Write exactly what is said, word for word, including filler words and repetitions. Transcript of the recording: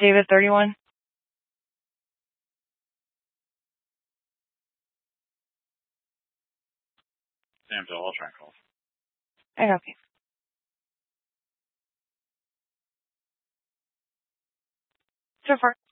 David thirty-one. Sam Joel, I'll try and call. Okay. So far.